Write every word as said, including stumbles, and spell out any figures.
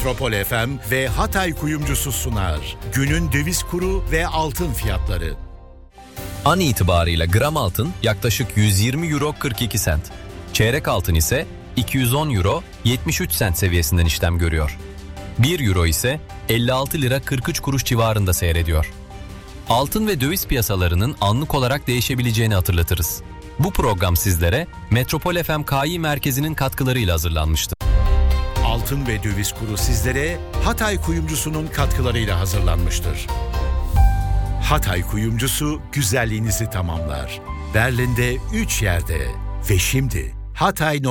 Metropol F M ve Hatay Kuyumcusu sunar. Günün döviz kuru ve altın fiyatları. An itibarıyla gram altın yaklaşık yüz yirmi euro kırk iki sent. Çeyrek altın ise iki yüz on euro yetmiş üç sent seviyesinden işlem görüyor. bir euro ise elli altı lira kırk üç kuruş civarında seyrediyor. Altın ve döviz piyasalarının anlık olarak değişebileceğini hatırlatırız. Bu program sizlere Metropol F M K İ Merkezi'nin katkılarıyla hazırlanmıştır. Altın ve döviz kuru sizlere Hatay Kuyumcusu'nun katkılarıyla hazırlanmıştır. Hatay Kuyumcusu güzelliğinizi tamamlar. Berlin'de üç yerde ve şimdi Hatay